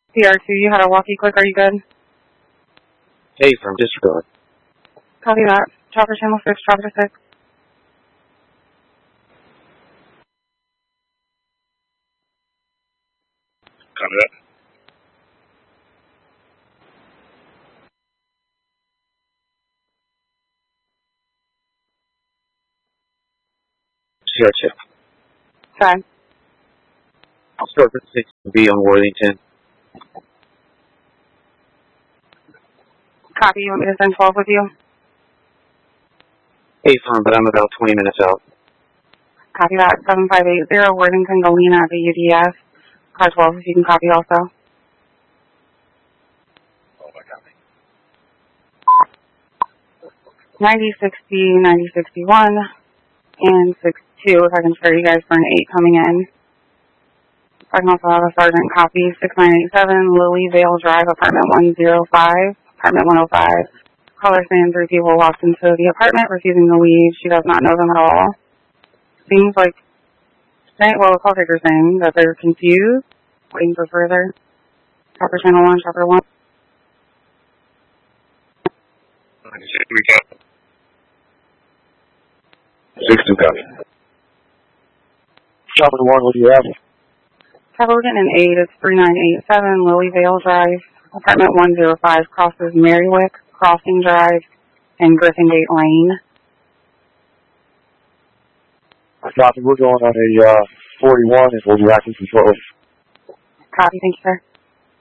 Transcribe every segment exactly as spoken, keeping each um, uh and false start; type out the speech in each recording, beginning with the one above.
C R two, you had a walkie click. Are you good? Hey, from Discord. Copy that. Chopper channel six, chopper six. Copy that. C R two. Five. Store six B on Worthington. Copy. You want me to send twelve with you? Hey, firm, but I'm about twenty minutes out. Copy that. seven five eight zero Worthington, Galena at the U D S. Car twelve, if you can copy also. Oh, my copy. ninety sixty, ninety sixty-one, and six two, if I can spare you guys for an eight coming in. I can also have a sergeant copy, six nine eight seven, Lily Vale Drive, apartment one oh five, apartment one oh five. Caller saying three people walked into the apartment, refusing to leave. She does not know them at all. Seems like, well, the call taker's saying that they're confused, waiting for further. Chopper channel one, chopper one. Six two copy. Chopper one, what do you have? Chopper, we're getting an eight. It's three nine eight seven, Lily Vale Drive, apartment one oh five, crosses Marywick, Crossing Drive, and Griffingate Lane. Copy, we're going on a uh, forty-one and we'll be active control. Copy, thank you, sir.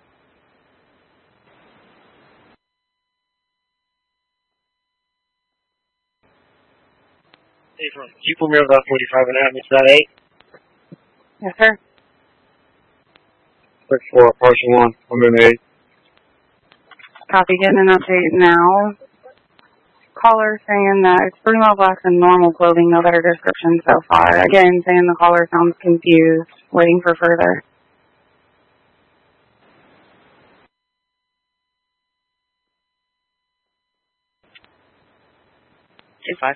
Hey, from Keep Romero about forty-five and a half, is that eight? Yes, sir. Six four, partial one, I'm in eight. Copy, getting an update now. Caller saying that it's Bruno Black and normal clothing, no better description so far. Again, saying the caller sounds confused, waiting for further. Two five.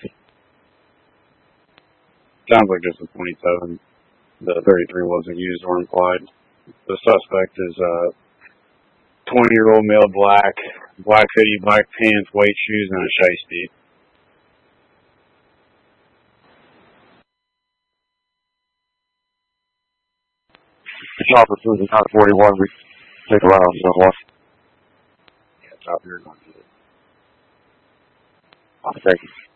Sounds like just a twenty-seven. The thirty-three wasn't used or implied. The suspect is a twenty-year-old male, black, black hoodie, black pants, white shoes, and a shiesty. Chopper two is not forty-one, we take around somewhat. Yeah, chopper, you're not good. Thank you.